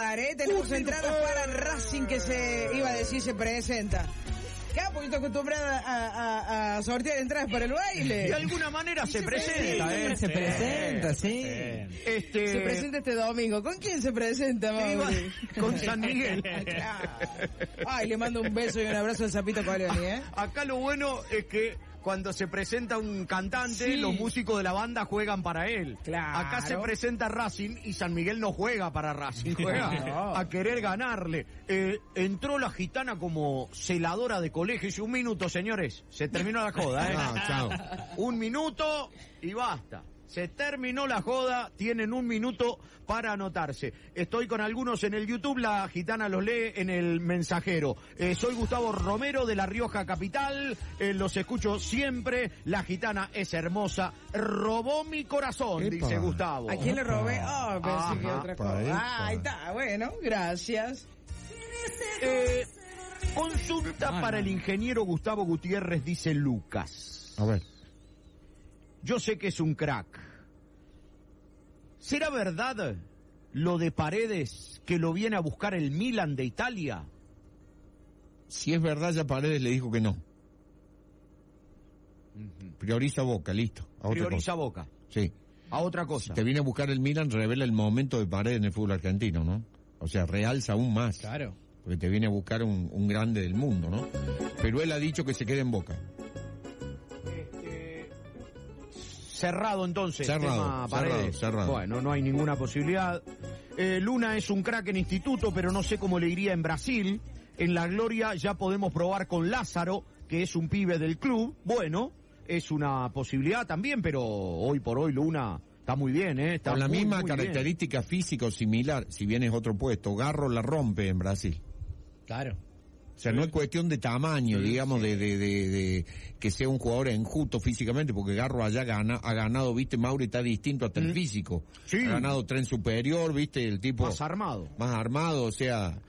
¿eh? Tenemos entradas para Racing que se presenta. Cada poquito acostumbrada a sortear entradas para el baile. De alguna manera se presenta, Se presenta, sí. Se presenta este domingo. ¿Con quién se presenta, Mauri? Con San Miguel. Claro. Ay, le mando un beso y un abrazo al Sapito Coleoni, ¿eh? Acá lo bueno es que cuando se presenta un cantante, los músicos de la banda juegan para él. Claro. Acá se presenta Racing y San Miguel no juega para Racing, juega a querer ganarle. Entró la gitana como celadora de colegio. Dice, 1 minuto, señores. Se terminó la joda, Chao. 1 minuto y basta. Se terminó la joda, tienen 1 minuto para anotarse. Estoy con algunos en el YouTube, la gitana los lee en el mensajero. Soy Gustavo Romero de La Rioja Capital, los escucho siempre, la gitana es hermosa, robó mi corazón, dice Gustavo. ¿A quién le robé? Pensé que otra cosa. Ahí está, bueno, gracias. Consulta para el ingeniero Gustavo Gutiérrez, dice Lucas. A ver. Yo sé que es un crack. ¿Será verdad lo de Paredes que lo viene a buscar el Milan de Italia? Si es verdad, ya Paredes le dijo que no. Prioriza Boca, listo. Prioriza Boca. Sí. A otra cosa. Si te viene a buscar el Milan, revela el momento de Paredes en el fútbol argentino, ¿no? O sea, realza aún más. Claro. Porque te viene a buscar un grande del mundo, ¿no? Pero él ha dicho que se quede en Boca. Cerrado entonces. Cerrado. Bueno, no hay ninguna posibilidad. Luna es un crack en instituto, pero no sé cómo le iría en Brasil. En la gloria ya podemos probar con Lázaro, que es un pibe del club. Bueno, es una posibilidad también, pero hoy por hoy Luna está muy bien, está con la misma muy característica física o similar, si bien es otro puesto. Garro la rompe en Brasil. Claro. O sea, no es cuestión de tamaño, digamos, de que sea un jugador enjuto físicamente, porque Garro allá ha ganado, viste, Mauri está distinto hasta el físico. Sí. Ha ganado tren superior, viste, el tipo... Más armado, o sea,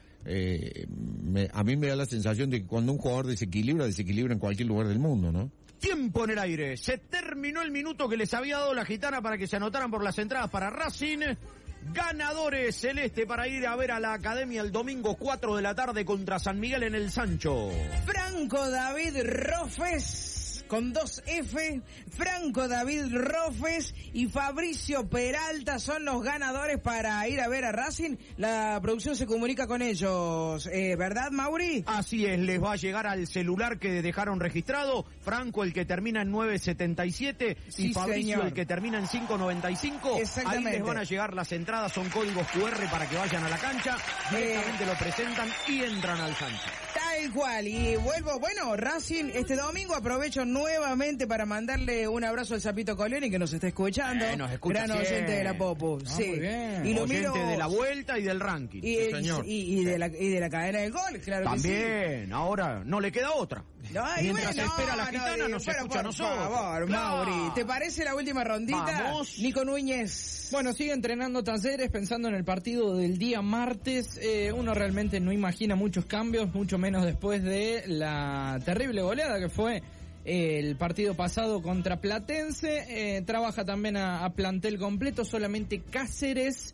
a mí me da la sensación de que cuando un jugador desequilibra en cualquier lugar del mundo, ¿no? Tiempo en el aire. Se terminó el minuto que les había dado la gitana para que se anotaran por las entradas para Racing. Ganadores celeste para ir a ver a la Academia el domingo 4 de la tarde contra San Miguel en el Sancho. Franco David Rofes, con 2 F, Franco David Rofes y Fabricio Peralta son los ganadores para ir a ver a Racing. La producción se comunica con ellos, ¿verdad, Mauri? Así es, les va a llegar al celular que dejaron registrado. Franco, el que termina en 977, sí, y Fabricio, señor, el que termina en 595. Exactamente. Ahí les van a llegar las entradas, son códigos QR para que vayan a la cancha, directamente lo presentan y entran al Sancho. Tal cual, y vuelvo, bueno, Racing este domingo, aprovecho nuevamente para mandarle un abrazo al Sapito Coleoni que nos está escuchando, nos escucha gran oyente de la Popu, sí, muy bien. Y lo oyente de la vuelta y del ranking, señor. Y de la cadena del gol, claro también, que sí. Ahora no le queda otra. No, mientras espera la gitana, nos escucha a nosotros. Por favor, Mauri, ¿te parece la última rondita? Vamos. Nico Núñez. Bueno, sigue entrenando Talleres pensando en el partido del día martes. Uno realmente no imagina muchos cambios, mucho menos después de la terrible goleada que fue el partido pasado contra Platense. Trabaja también a plantel completo, solamente Cáceres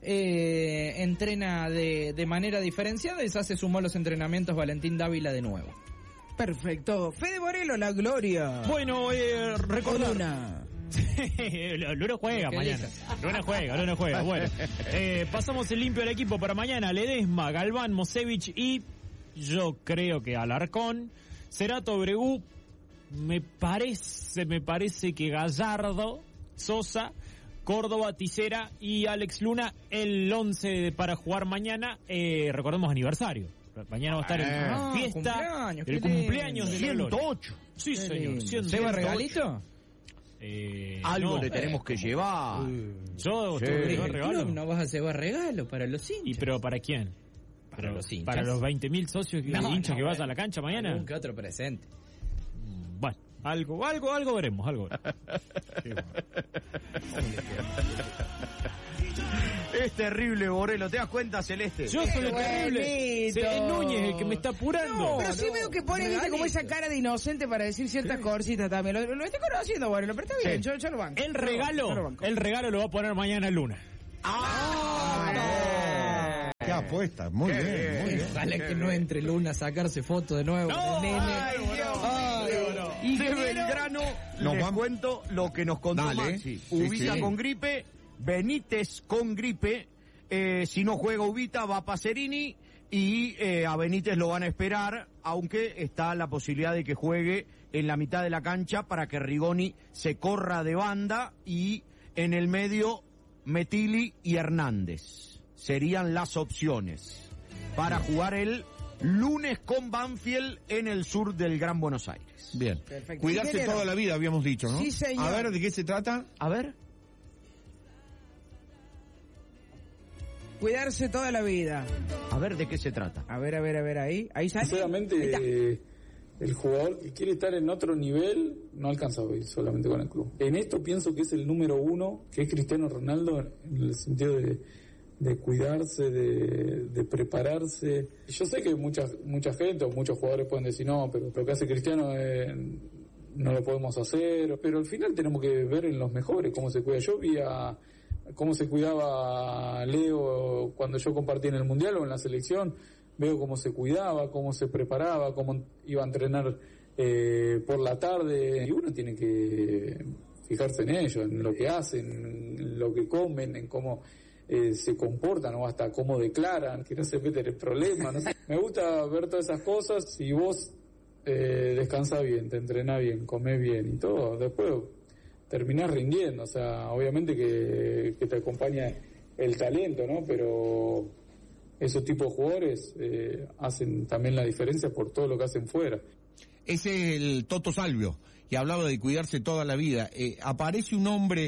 entrena de manera diferenciada y se sumó a los entrenamientos Valentín Dávila de nuevo. Perfecto. Fede Borelo, la gloria. Bueno, recordar... Luna. Luna juega mañana. Luna juega. Bueno, pasamos el limpio al equipo para mañana. Ledesma, Galván, Mosevich y yo creo que Alarcón, Cerato, Bregú, me parece que Gallardo, Sosa, Córdoba, Tisera y Alex Luna, el 11 para jugar mañana. Recordemos aniversario. Mañana va a estar en fiesta, el cumpleaños de 108. Sí, señor. ¿Lleva regalito? Algo le tenemos que llevar. Yo regalo. No vas a llevar regalo para los hinchas. ¿Y pero para quién? Para los hinchas. Para los 20.000 socios hinchas que vas a la cancha mañana. Algún que otro presente. Bueno, algo veremos, Sí, bueno. Es terrible, Borelo, ¿te das cuenta, Celeste? Yo soy el terrible. Es Núñez el que me está apurando. No, pero sí veo que pone, viste, como esa cara de inocente para decir ciertas cositas también. Lo estoy conociendo, Borelo, pero está bien, yo lo banco. El regalo lo va a poner mañana Luna. ¡Ah! Está puesta, muy bien. Ojalá que no entre Luna a sacarse fotos de nuevo. No, nene. ay, Dios mío. De Belgrano, les cuento lo que nos contó Maxi. Ubita con gripe, Benítez con gripe, si no juega Ubita va Pacerini y a Benítez lo van a esperar, aunque está la posibilidad de que juegue en la mitad de la cancha para que Rigoni se corra de banda y en el medio Metilli y Hernández. Serían las opciones para jugar el lunes con Banfield en el sur del Gran Buenos Aires. Bien. Perfecto. Cuidarse Ingeniero. toda la vida, habíamos dicho, ¿no? Sí, señor. A ver, ¿de qué se trata? A ver. Cuidarse toda la vida. A ver de qué se trata. A ver, ahí sale. Sinceramente, el jugador que quiere estar en otro nivel no alcanza hoy solamente con el club. En esto pienso que es el número uno, que es Cristiano Ronaldo, en el sentido de cuidarse, de prepararse. Yo sé que mucha gente o muchos jugadores pueden decir no, pero lo que hace Cristiano no lo podemos hacer, pero al final tenemos que ver en los mejores cómo se cuida. Yo vi cómo se cuidaba Leo cuando yo compartí en el Mundial o en la selección, veo cómo se cuidaba, cómo se preparaba, cómo iba a entrenar por la tarde, y uno tiene que fijarse en ello, en lo que hacen, en lo que comen, en cómo se comportan o hasta cómo declaran, que no se meten en problemas, no sé. Me gusta ver todas esas cosas. Si vos descansás bien, te entrenás bien, comés bien y todo, después terminás rindiendo. O sea, obviamente que te acompaña el talento, ¿no? Pero esos tipos de jugadores hacen también la diferencia por todo lo que hacen fuera. Ese es el Toto Salvio, que hablaba de cuidarse toda la vida. Aparece un hombre,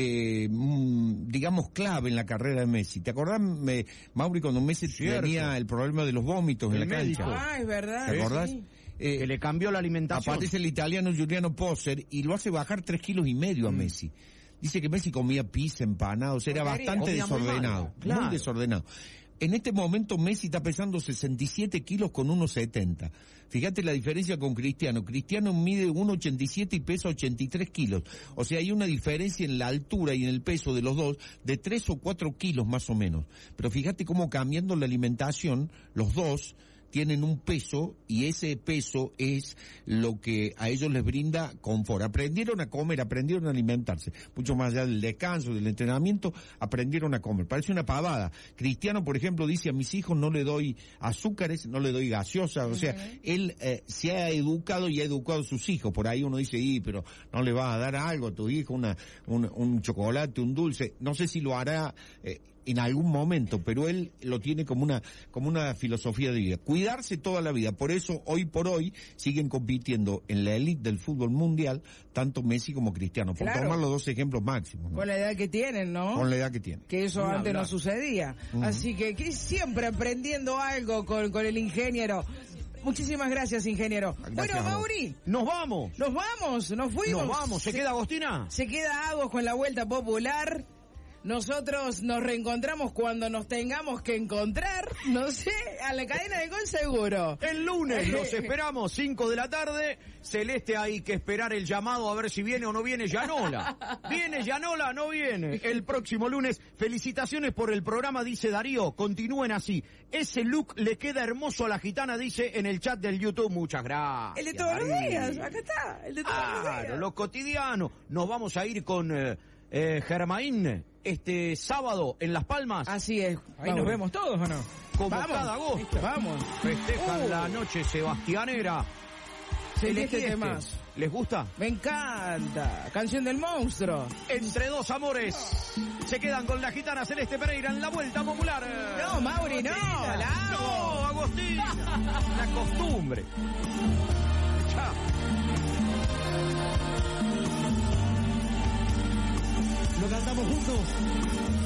digamos, clave en la carrera de Messi. ¿Te acordás, Mauri, cuando Messi tenía el problema de los vómitos en la cancha? Ah, es verdad. ¿Te acordás? Sí. Que le cambió la alimentación. Aparece el italiano Giuliano Poser y lo hace bajar 3,5 kilos a Messi. Dice que Messi comía pizza, empanados, era bastante comía muy desordenado, mal, claro. muy desordenado. En este momento Messi está pesando 67 kilos con 1,70. Fíjate la diferencia con Cristiano. Cristiano mide 1,87 y pesa 83 kilos. O sea, hay una diferencia en la altura y en el peso de los dos de 3 o 4 kilos más o menos. Pero fíjate cómo cambiando la alimentación, los dos tienen un peso y ese peso es lo que a ellos les brinda confort. Aprendieron a comer, aprendieron a alimentarse. Mucho más allá del descanso, del entrenamiento, aprendieron a comer. Parece una pavada. Cristiano, por ejemplo, dice a mis hijos no le doy azúcares, no le doy gaseosa. O sea, él se ha educado y ha educado a sus hijos. Por ahí uno dice, pero no le vas a dar algo a tu hijo, un chocolate, un dulce. No sé si lo hará en algún momento, pero él lo tiene como una filosofía de vida. Cuidarse toda la vida. Por eso, hoy por hoy, siguen compitiendo en la élite del fútbol mundial, tanto Messi como Cristiano. Por tomar los dos ejemplos máximos, ¿no? Con la edad que tienen, ¿no? Con la edad que tienen. Que eso antes no sucedía. Así que siempre aprendiendo algo con el ingeniero. Muchísimas gracias, ingeniero. Gracias, bueno, Mauri. Nos vamos. Nos fuimos. ¿Se queda Agostina? Se queda Agos con la Vuelta Popular. Nosotros nos reencontramos cuando nos tengamos que encontrar, no sé, a la cadena de Gol seguro. El lunes los esperamos, 5 de la tarde. Celeste, hay que esperar el llamado a ver si viene o no viene Yanola. ¿Viene Yanola? No viene. El próximo lunes. Felicitaciones por el programa, dice Darío. Continúen así. Ese look le queda hermoso a la gitana, dice en el chat del YouTube. Muchas gracias. El de todos los Darío. días, acá está. El de todos los días. Claro, lo cotidiano. Nos vamos a ir con Germain este sábado en Las Palmas. Así es. Ahí nos vemos todos, ¿o no? Como Vamos. cada agosto. Vamos. Festejan la noche sebastianera. Celeste Celeste, más. ¿les gusta? Me encanta. Canción del monstruo. Entre dos amores. Se quedan con la gitana Celeste Pereira en la Vuelta Popular. No, Mauri, no. La amo. No, Agustín. La costumbre. Chao. Lo cantamos juntos.